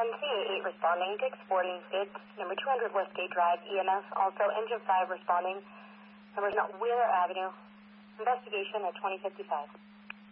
CA8 responding, Dick's Sporting Goods, number 200 Westgate Drive, EMS, also engine 5 responding, numbers not Wheeler Avenue, investigation at 2055.